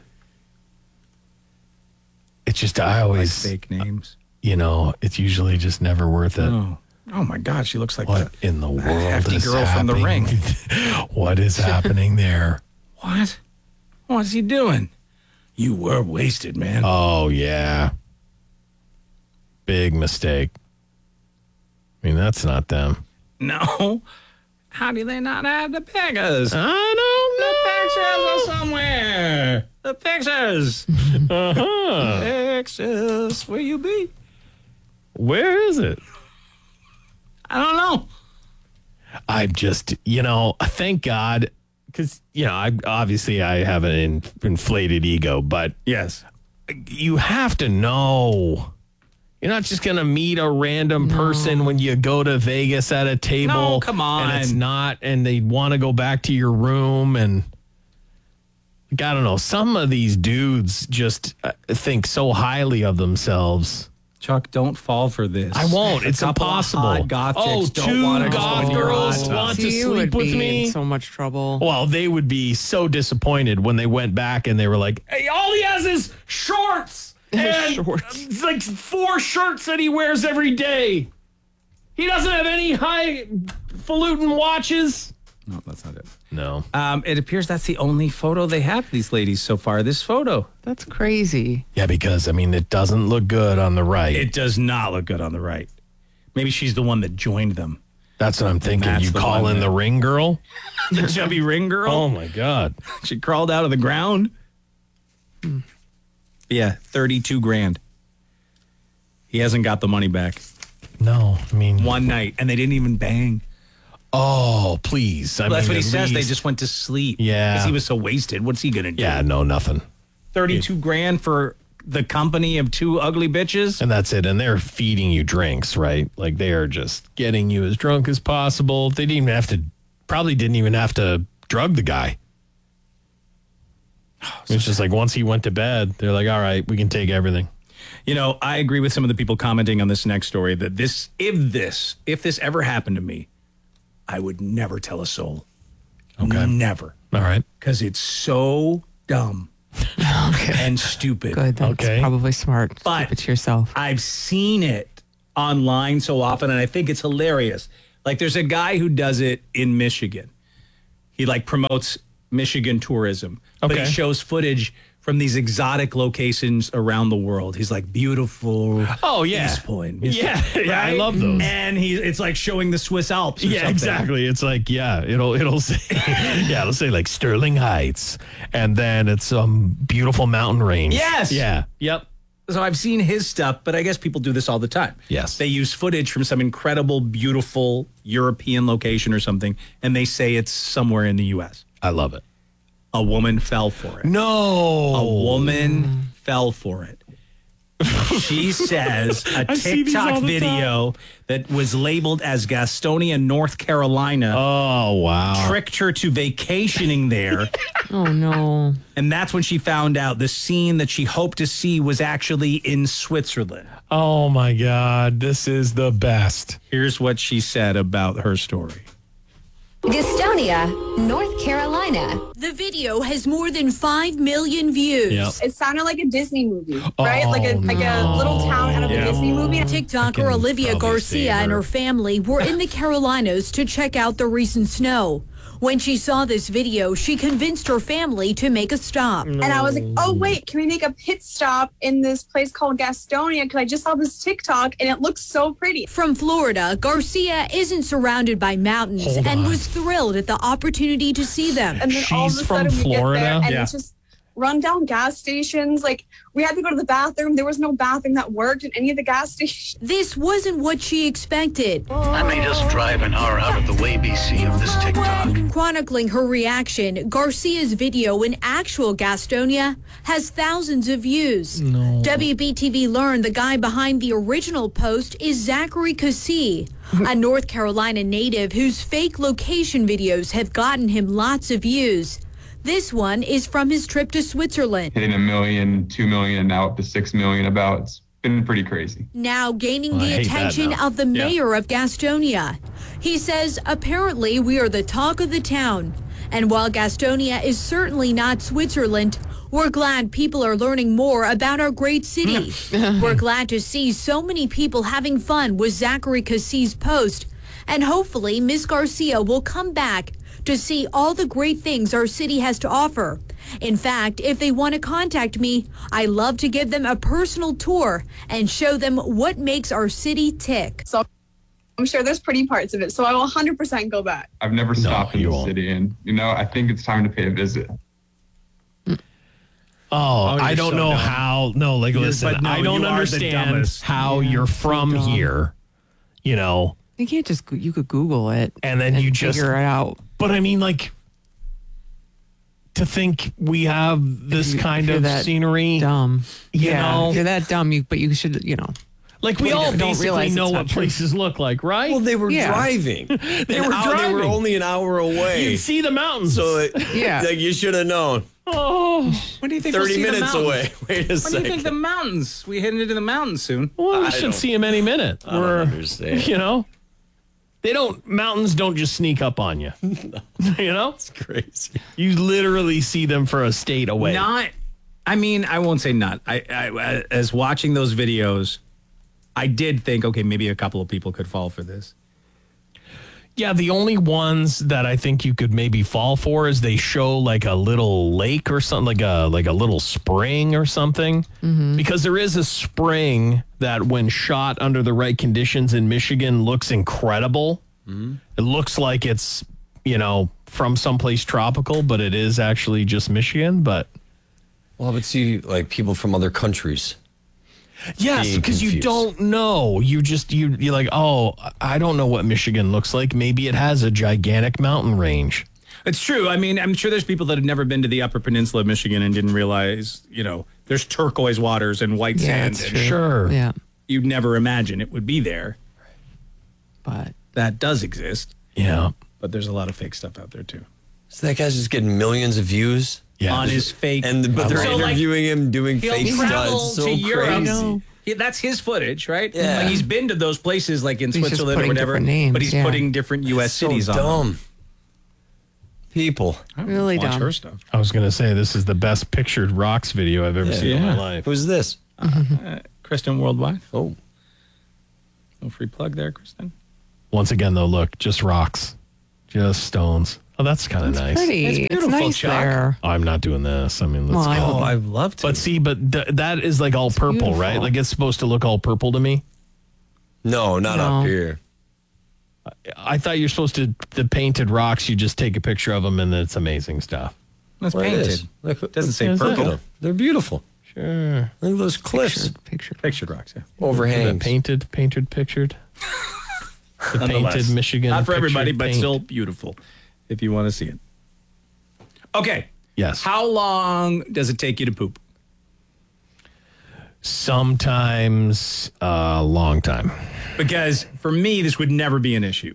It's just, I always... like fake names. You know, it's usually just never worth it. Oh my God, she looks like What in the that world hefty is girl from The happening? Ring. What is happening there? What? What's he doing? You were wasted, man. Oh, yeah. Big mistake. I mean, that's not them. No. How do they not have the pictures? I don't know. The pictures are somewhere. The pictures. Uh-huh. Pictures. Where you be? Where is it? I don't know. I'm just, thank God, because, I have an inflated ego, but yes, you have to know. You're not just going to meet a random person when you go to Vegas at a table. No, come on. And it's not, and they want to go back to your room. And I don't know. Some of these dudes just think so highly of themselves. Chuck, don't fall for this. I won't. It's impossible. Hot goth chicks don't two want to goth go in your girls hot tub. want to You sleep would with be me. in so much trouble. Well, they would be so disappointed when they went back and they were like, "Hey, all he has is shorts." And it's like 4 shirts that he wears every day. He doesn't have any highfalutin watches. No, that's not it. No. It appears that's the only photo they have of these ladies so far. This photo. That's crazy. Yeah, because, it doesn't look good on the right. It does not look good on the right. Maybe she's the one that joined them. That's what I'm thinking. That's You the call one in that- the ring girl? The chubby ring girl. Oh, my God. She crawled out of the ground. Yeah, 32 grand. He hasn't got the money back. No, one night, and they didn't even bang. Oh, please. That's what he at says. They least- just went to sleep. Yeah. Because he was so wasted. What's he going to do? Yeah, no, nothing. 32 grand for the company of 2 ugly bitches? And that's it. And they're feeding you drinks, right? Like they are just getting you as drunk as possible. They didn't even probably didn't even have to drug the guy. It's just like once he went to bed, they're like, all right, we can take everything. I agree with some of the people commenting on this next story that if this ever happened to me, I would never tell a soul. Okay. Never. All right. Because it's so dumb and stupid. Good. That's probably smart. But keep it to yourself. I've seen it online so often, and I think it's hilarious. Like, there's a guy who does it in Michigan. He like promotes Michigan tourism, but he shows footage from these exotic locations around the world. He's like, beautiful. Oh, yeah. East Point. Yeah, yeah, I love those. And it's like showing the Swiss Alps. Or something. Exactly. It's like, it'll say, it'll say like Sterling Heights, and then it's beautiful mountain range. Yes. Yeah. Yep. So I've seen his stuff, but I guess people do this all the time. Yes. They use footage from some incredible, beautiful European location or something, and they say it's somewhere in the U.S. I love it. A woman fell for it. No. A woman fell for it. She says a TikTok video that was labeled as Gastonia, North Carolina. Oh, wow. Tricked her to vacationing there. Oh, no. And that's when she found out the scene that she hoped to see was actually in Switzerland. Oh, my God. This is the best. Here's what she said about her story. Gastonia, North Carolina. The video has more than 5 million views. Yep. It sounded like a Disney movie, right? Like a little town out of a Disney movie. TikToker Olivia Garcia and her family were in the Carolinas to check out the recent snow. When she saw this video, she convinced her family to make a stop. And I was like, oh, wait, can we make a pit stop in this place called Gastonia? Because I just saw this TikTok and it looks so pretty. From Florida, Garcia isn't surrounded by mountains and was thrilled at the opportunity to see them. And then all of a sudden we get there and it's just run down gas stations. Like, we had to go to the bathroom. There was no bathroom that worked in any of the gas stations. This wasn't what she expected. I may just drive an hour out of the way, BC, of this TikTok. Chronicling her reaction, Garcia's video in actual Gastonia has thousands of views. No. WBTV learned the guy behind the original post is Zachary Cassie, a North Carolina native whose fake location videos have gotten him lots of views. This one is from his trip to Switzerland. Hitting 1 million, 2 million, and now up to 6 million about. It's been pretty crazy. Now gaining the attention of the mayor of Gastonia. He says, apparently we are the talk of the town. And while Gastonia is certainly not Switzerland, we're glad people are learning more about our great city. We're glad to see so many people having fun with Zachary Cassie's post. And hopefully Miss Garcia will come back to see all the great things our city has to offer. In fact, if they want to contact me, I love to give them a personal tour and show them what makes our city tick. So I'm sure there's pretty parts of it, so I will 100% go back. I've never stopped in the city, and, I think it's time to pay a visit. I don't know how. No, like, listen, I don't understand how you're from here, You can't just, you could Google it. And then you just figure it out. But I mean, like, to think we have this kind of scenery. Dumb. You know? You're that dumb, but you should, Like, we all basically know what places look like, right? Well, they were driving. They were only an hour away. You'd see the mountains. So, like, you should have known. Oh, when do you think 30 we'll see minutes the away. Wait a second. When do you think the mountains? We heading into the mountains soon. Well, we should see them any minute. I don't understand. Mountains don't just sneak up on you. It's crazy. You literally see them for a state away. I won't say not. I as watching those videos, I did think, okay, maybe a couple of people could fall for this. Yeah, the only ones that I think you could maybe fall for is they show like a little lake or something, like a little spring or something. Mm-hmm. Because there is a spring that when shot under the right conditions in Michigan looks incredible. Mm-hmm. It looks like it's, from someplace tropical, but it is actually just Michigan. But see, like, people from other countries. Yes, because you don't know. You're like, oh, I don't know what Michigan looks like. Maybe it has a gigantic mountain range. It's true. I mean, I'm sure there's people that have never been to the Upper Peninsula of Michigan and didn't realize, there's turquoise waters and white sand. That's and true. Sure. Yeah. You'd never imagine it would be there. But that does exist. Yeah. But there's a lot of fake stuff out there, too. So that guy's just getting millions of views? On his fake. But they're interviewing him doing fake travel stunts. So to Europe. crazy. That's his footage, right? Yeah. Like he's been to those places like in He's just Switzerland or putting whatever, different names, but he's yeah. putting different U.S. So cities on. dumb. People. Really Watch dumb. her stuff. I was going to say, this is the best pictured rocks video I've ever seen in my life. Who's this? Kristen Worldwide. Oh. No free plug there, Kristen. Once again, though, look, just rocks. Just stones. Oh, that's kind of nice. Pretty. It's beautiful, nice Chuck. there. Oh, I'm not doing this. I mean, let's Well, go. I'd love to. But see, that is like all purple, beautiful. right? Like it's supposed to look all purple to me. No, not No. up here. I thought you're supposed to, the painted rocks, you just take a picture of them and it's amazing stuff. That's Well, it painted. is. Look, Doesn't say Is it? Look at purple. them. They're beautiful. Sure. Look at those cliffs. Pictured rocks, yeah. Overhangs. Painted, pictured. The Nonetheless. painted Michigan. Not for everybody, pictured but paint. still beautiful if you want to see it. Okay. Yes. How long does it take you to poop? Sometimes a long time. Because for me, this would never be an issue.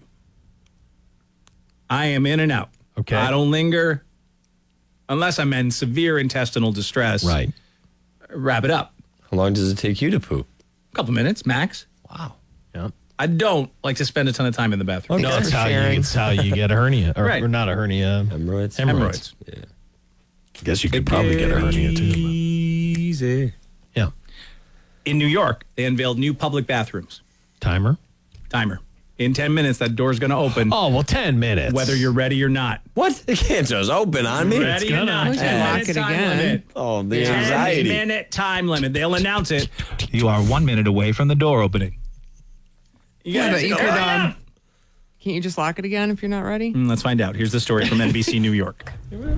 I am in and out. Okay. I don't linger unless I'm in severe intestinal distress. Right. Wrap it up. How long does it take you to poop? A couple minutes, max. Wow. Yeah. I don't like to spend a ton of time in the bathroom. No, it's how you get a hernia. Or, Right. or not a hernia. Hemorrhoids. Hemorrhoids. Yeah. I guess you could probably get a hernia too. Easy. Yeah. In New York, they unveiled new public bathrooms. Timer. In 10 minutes, that door's going to open. Oh, well, 10 minutes. Whether you're ready or not. What? It can't just open on me. Ready or not. Look at 10 lock minute it time again. limit. Oh, the 10 anxiety. minute time limit. They'll announce it. You are 1 minute away from the door opening. You Yeah, gotta but you go could, right now. Can't you just lock it again if you're not ready? Let's find out. Here's the story from NBC New York.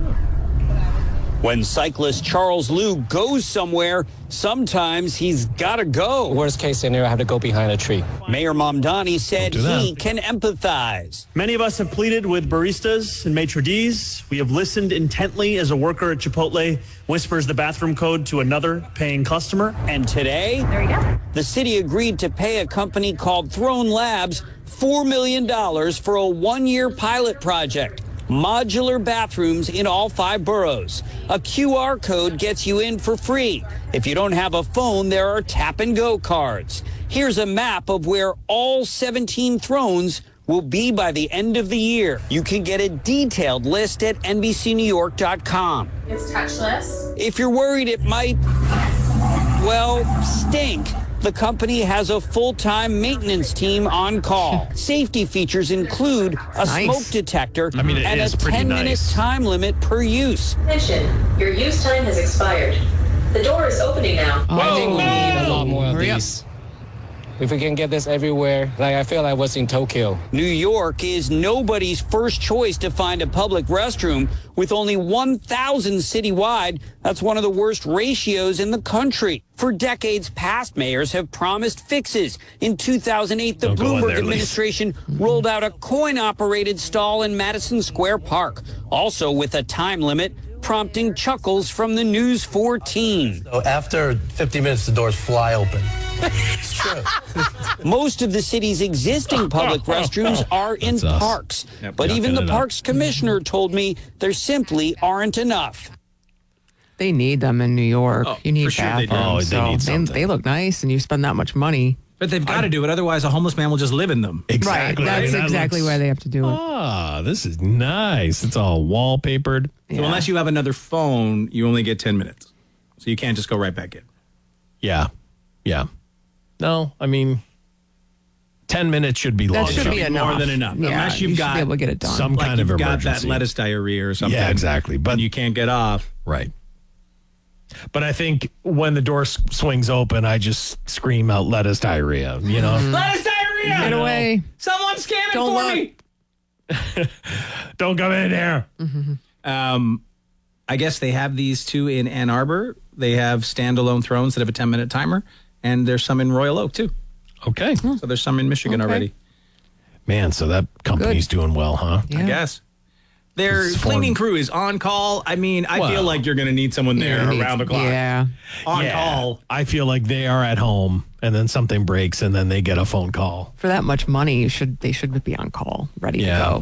When cyclist Charles Liu goes somewhere, sometimes he's got to go. Worst case scenario, I have to go behind a tree. Mayor Mamdani said Don't do that. he can empathize. Many of us have pleaded with baristas and maitre d's. We have listened intently as a worker at Chipotle whispers the bathroom code to another paying customer. And today, the city agreed to pay a company called Throne Labs $4 million for a 1-year pilot project. Modular bathrooms in all 5 boroughs. A QR code gets you in for free. If you don't have a phone, there are tap and go cards. Here's a map of where all 17 thrones will be by the end of the year. You can get a detailed list at NBCNewYork.com. It's touchless. If you're worried it might, well, stink, the company has a full-time maintenance team on call. Safety features include a smoke detector I mean, it and a is pretty 10-minute nice. time limit per use. Attention, your use time has expired. The door is opening now. I think we need a lot more of Hurry up. these. If we can get this everywhere, like I feel like I was in Tokyo. New York is nobody's first choice to find a public restroom. With only 1,000 citywide, that's one of the worst ratios in the country. For decades, past mayors have promised fixes. In 2008, the Don't go in Bloomberg there, Lise. administration rolled out a coin-operated stall in Madison Square Park, also with a time limit, prompting chuckles from the News 14. So after 50 minutes, the doors fly open. It's true. Most of the city's existing public restrooms are in That's us. parks. Yep, But yucking even the it up. parks commissioner told me there simply aren't enough. They need them in New York. Oh, you need for sure they bathrooms. do. Oh, they need something. They look nice, and you spend that much money. But they've got to do it. Otherwise, a homeless man will just live in them. Exactly. Right. That's That exactly looks- why they have to do it. Ah, this is nice. It's all wallpapered. So unless you have another phone, you only get 10 minutes. So you can't just go right back in. Yeah. Yeah. No, I mean, 10 minutes should be long That should enough. be enough. More than enough. Yeah, Unless you you've should got be able to get it done. some like kind of you've got emergency. that lettuce diarrhea or something. Yeah, exactly. But and you can't get off. right. But I think when the door swings open, I just scream out lettuce diarrhea, you know? Lettuce diarrhea! Get away. Someone scan it Don't for look. me! Don't come in here. I guess they have these two in Ann Arbor. They have standalone thrones that have a 10-minute timer. And there's some in Royal Oak, too. Okay. So there's some in Michigan Okay. already. Man, so that company's doing well, huh? I guess. Their It's cleaning fun. crew is on call. I mean, I feel Well, like you're going to need someone there Yeah, around the clock. Yeah. On Yeah. call. I feel like they are at home and then something breaks and then they get a phone call. For that much money, they should be on call, ready Yeah. to go.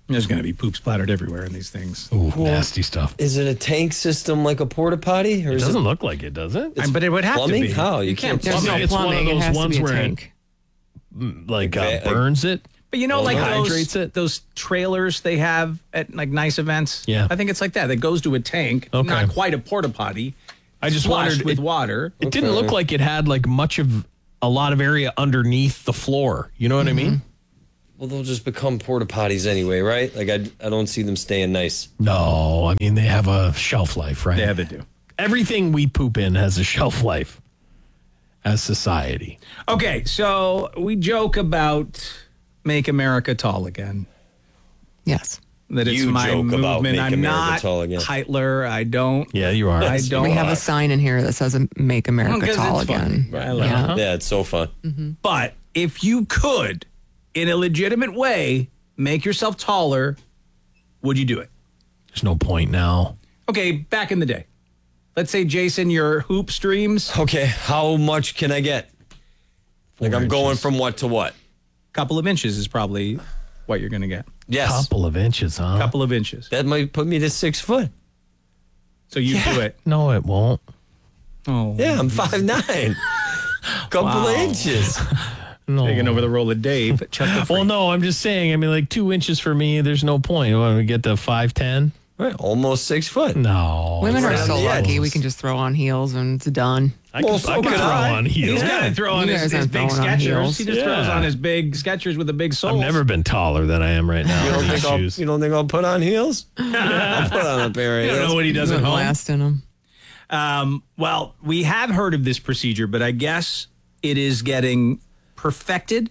There's going to be poop splattered everywhere in these things. Ooh, nasty stuff. Is it a tank system like a porta potty? Or it doesn't look like it, does it? But it would have plumbing? to be. How? You can't plumb plumb it. it. It's one of Plumbing, it those has to ones be a where tank. it burns it. But you know, like hydrates it. those trailers they have at like nice events. Yeah. I think it's like that. It goes to a tank, Okay. not quite a porta potty. I just flushed wondered with water. It didn't look like it had like a lot of area underneath the floor. You know what I mean? Well, they'll just become porta potties anyway, right? Like I don't see them staying nice. No, I mean they have a shelf life, right? Yeah, they do. Everything we poop in has a shelf life as society. Okay, so we joke about Make America Tall Again. Yes. That it's You my joke movement. about Make I'm America not Tall Again. Hitler. I don't. Yeah, you are. I don't. We have a sign in here that says "Make America 'Cause Tall it's fun. Again." I love Yeah. it. Yeah, it's so fun. But if you could, in a legitimate way, make yourself taller, would you do it? There's no point now. Okay, back in the day. Let's say, Jason, your hoop streams. Okay, how much can I get? Like I'm going from what to what? Couple of inches is probably what you're going to get. Yes. Couple of inches, huh? Couple of inches. That might put me to 6 foot. So you do it. No, it won't. Oh. Yeah, I'm 5'9". Couple of inches. No. Taking over the role of Dave. Chuck the Well, no, I'm just saying. I mean, like 2 inches for me, there's no point. When we get to 5'10", Right, almost 6 foot. no. Women are Right on so the lucky. edge. We can just throw on heels and it's done. I can throw on heels. He's got to throw on You his guys aren't big throwing on Skechers. heels. He just throws on his big Skechers with the big soles. I've never been taller than I am right now. You don't, with think these I'll, shoes. you don't think I'll put on heels? I'll put on a pair of You heels. don't know what he does at home. Last in them. Well, we have heard of this procedure, but I guess it is getting perfected,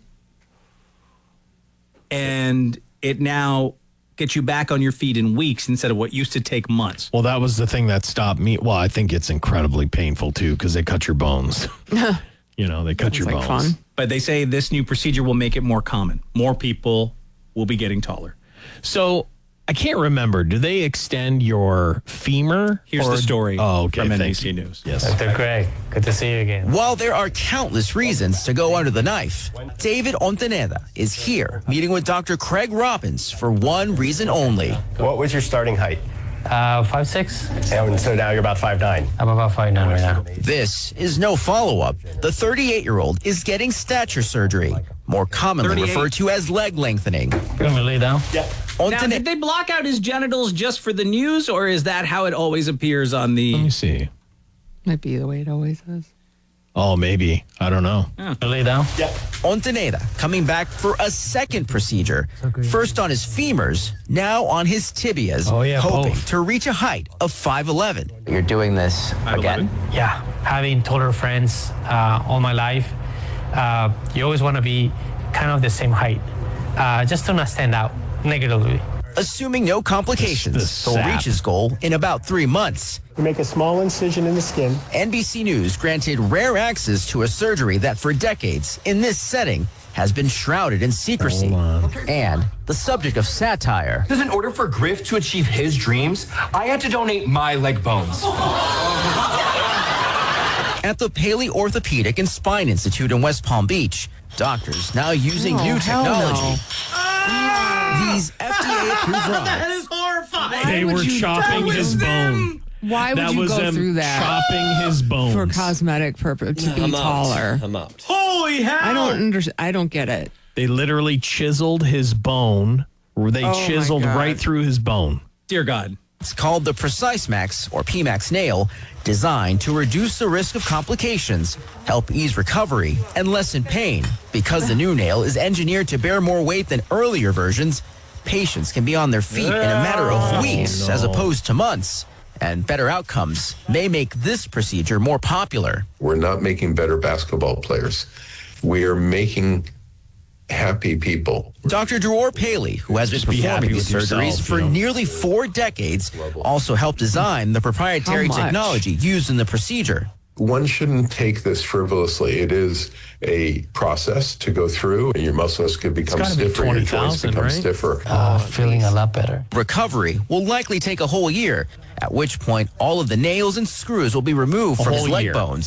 and it now gets you back on your feet in weeks instead of what used to take months. Well, that was the thing that stopped me. Well, I think it's incredibly painful, too, because they cut your bones. You know, they cut your Sounds bones. like fun. But they say this new procedure will make it more common. More people will be getting taller. So I can't remember. Do they extend your femur? Here's the story from NBC News. Yes. Dr. Craig, good to see you again. While there are countless reasons to go under the knife, David Ontaneda is here meeting with Dr. Craig Robbins for one reason only. What was your starting height? 5'6". And so now you're about 5'9". I'm about 5'9" right now. This is no follow-up. The 38-year-old is getting stature surgery, more commonly 38. referred to as leg lengthening. You want me to lay down? Yeah. Now, did they block out his genitals just for the news, or is that how it always appears on the... Let me see. Might be the way it always is. Oh, maybe. I don't know. Lay down? Yeah. Ontaneda coming back for a second procedure. First on his femurs, now on his tibias, hoping both. to reach a height of 5'11". You're doing this again? Yeah. Having taller friends all my life, you always want to be kind of the same height, just to not stand out negatively. Assuming no complications, he'll reach his goal in about 3 months. You make a small incision in the skin. NBC News granted rare access to a surgery that for decades, in this setting, has been shrouded in secrecy and the subject of satire. Because in order for Griff to achieve his dreams, I had to donate my leg bones. At the Paley Orthopedic and Spine Institute in West Palm Beach, doctors now using new technology. These FDA-approved rods. That is horrifying. They were chopping his bone. Why would That you was go them through that? chopping his bones. For cosmetic purpose, to be I'm taller. out. I'm out. Holy hell! I don't understand. I don't get it. They literally chiseled his bone. They Oh, my chiseled God. right through his bone. Dear God. It's called the Precise Max or PMAX nail, designed to reduce the risk of complications, help ease recovery, and lessen pain. Because the new nail is engineered to bear more weight than earlier versions, patients can be on their feet in a matter of weeks as opposed to months. And better outcomes may make this procedure more popular. We're not making better basketball players. We are making happy people. Dr. Dror Paley, who has been Just be happy performing these with surgeries yourself, for you know. nearly 4 decades, also helped design the proprietary How much? technology used in the procedure. One shouldn't take this frivolously. It is a process to go through. Your muscles could become gotta be stiffer, your joints 20,000, become right? stiffer. Feeling a lot better. Recovery will likely take a whole year, at which point all of the nails and screws will be removed A from his whole leg year. bones.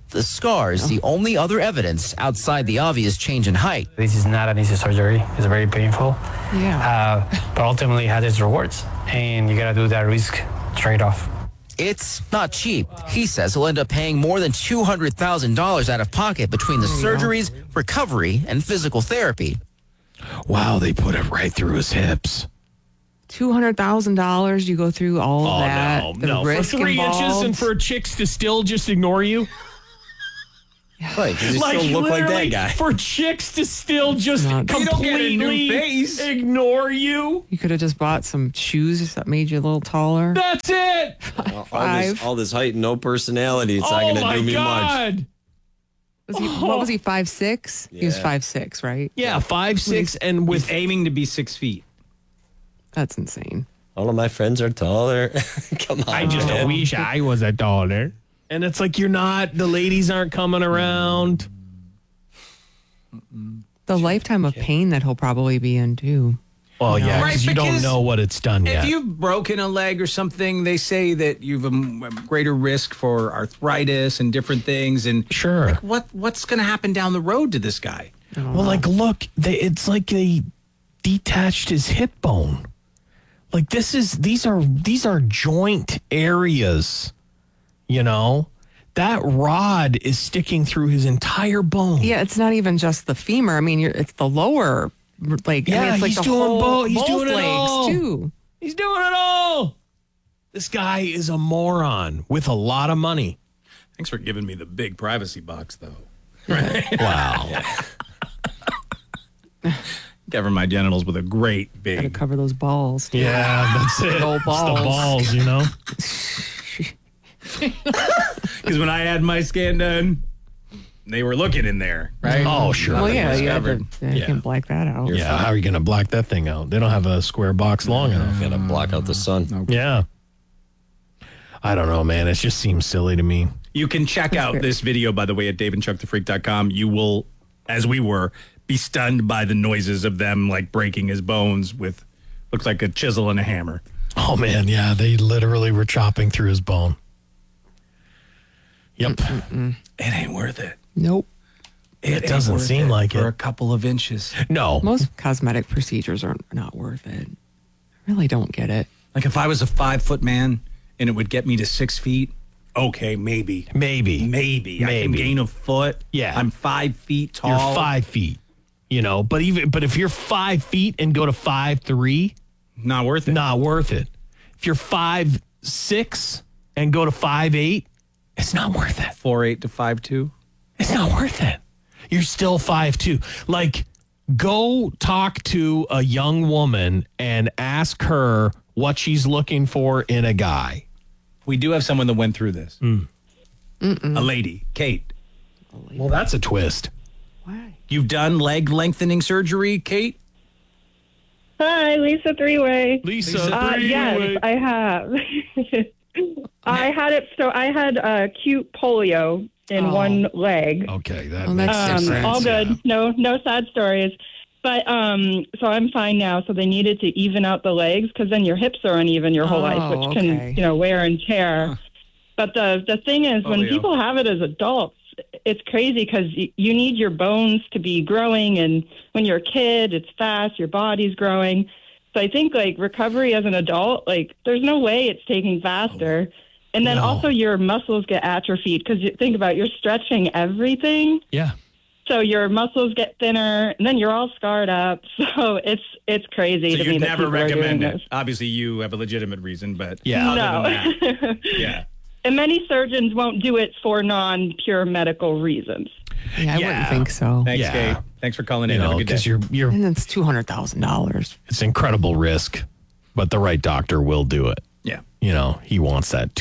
the scars the only other evidence outside the obvious change in height. This is not an easy surgery. It's very painful. Yeah. But ultimately, it has its rewards, and you got to do that risk trade-off. It's not cheap. He says he'll end up paying more than $200,000 out of pocket between the surgeries, recovery, and physical therapy. Wow, they put it right through his hips. $200,000. You go through all of that. No. Risk For 3 involved. inches and for chicks to still just ignore you? Right, because you still look like that guy. For chicks to still just completely ignore you? You could have just bought some shoes that made you a little taller. That's it. All this height and no personality. It's not going to do me much. What was he, 5'6"? He was 5'6", right? Yeah, 5'6", and with He's aiming to be 6 feet. That's insane. All of my friends are taller. Come on. I just wish I was a taller. And it's like, you're not, the ladies aren't coming around. The lifetime of pain that he'll probably be in, too. Well, yeah, Right, because you don't because know what it's done If yet. you've broken a leg or something, they say that you've a greater risk for arthritis and different things. And sure, like what's going to happen down the road to this guy? Well, like, look, it's like they detached his hip bone. Like, these are joint areas, you know? That rod is sticking through his entire bone. Yeah, it's not even just the femur. I mean, it's the lower, like, Yeah, I mean, it's like he's the doing whole, both. He's both doing it legs, all. too. He's doing it all. This guy is a moron with a lot of money. Thanks for giving me the big privacy box, though. Wow. Cover my genitals with a great big. Gotta cover those balls. Too. Yeah, that's it. Big old It's balls. the balls, you know? Because when I had my scan done, they were looking in there, right? Oh, sure. Well, yeah, Nothing you discovered. can black that out. Yeah, how are you going to block that thing out? They don't have a square box long enough. Got to block out the sun. Yeah. I don't know, man. It just seems silly to me. You can check out this video, by the way, at daveandchuckthefreak.com. You will, as we were, be stunned by the noises of them, like, breaking his bones with, looks like a chisel and a hammer. Oh, man, yeah. They literally were chopping through his bone. Yep. It ain't worth it. Nope. It doesn't seem like for it. a couple of inches. No. Most cosmetic procedures are not worth it. I really don't get it. Like if I was a 5-foot man and it would get me to 6 feet, okay, maybe. Maybe. I can gain a foot. Yeah. I'm 5 feet tall. You're 5 feet, you know, but if you're 5 feet and go to 5'3", not worth it. Not worth it. If you're 5'6" and go to 5'8", it's not worth it. 4'8" to 5'2". It's not worth it. You're still 5'2". Like, go talk to a young woman and ask her what she's looking for in a guy. We do have someone that went through this. A lady, Kate. Well, that's a twist. Why? You've done leg lengthening surgery, Kate? Hi, Lisa Three-Way. Lisa Three-Way. Yes, I have. I had acute polio in one leg. Okay, that's different. all good. No sad stories. But so I'm fine now. So they needed to even out the legs because then your hips are uneven your whole life, which can wear and tear. But the thing is, when people have it as adults, it's crazy because you need your bones to be growing, and when you're a kid, it's fast. Your body's growing. So I think like recovery as an adult, like there's no way it's taking faster. And then also your muscles get atrophied because think about it, you're stretching everything. Yeah. So your muscles get thinner, and then you're all scarred up. So it's crazy So to me you'd that never people are doing recommend it. this. Obviously, you have a legitimate reason, but No. other than that, yeah. And many surgeons won't do it for non-pure medical reasons. Yeah, I wouldn't think so. Thanks, Kate. Thanks for calling in. You Have know, a good because day. you're And it's $200,000. it's incredible risk, but the right doctor will do it. Yeah. You know, he wants that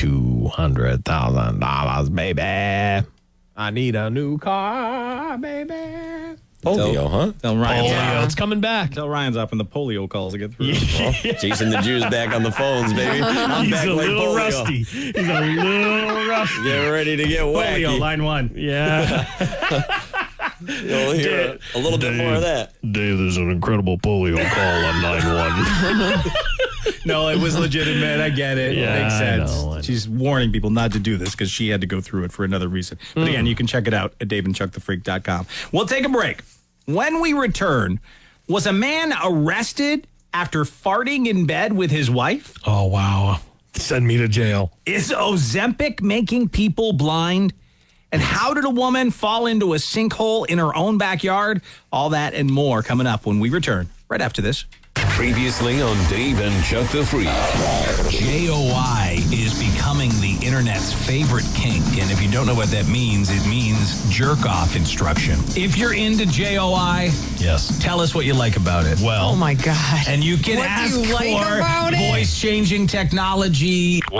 $200,000, baby. I need a new car, baby. Polio, huh? Tell Ryan. Polio, it's coming back. Tell Ryan's up when the polio calls to get through. Jason the Jew's back on the phones, baby. I'm He's back a like little polio. rusty. He's a little rusty. Get ready to get wacky. Polio, line 1. Yeah. You'll hear a little bit more of that. Dave, there's an incredible polio call on 9-1. No, it was legitimate. I get it. Yeah, It makes I sense. know. She's warning people not to do this because she had to go through it for another reason. But again, you can check it out at daveandchuckthefreak.com. We'll take a break. When we return, was a man arrested after farting in bed with his wife? Oh, wow. Send me to jail. Is Ozempic making people blind? And how did a woman fall into a sinkhole in her own backyard? All that and more coming up when we return right after this. Previously on Dave and Chuck the Freak. JOI is becoming the internet's favorite kink. And if you don't know what that means, it means jerk off instruction. If you're into JOI, yes, tell us what you like about it. Oh my God. And you can What do ask you like for about it? voice changing technology.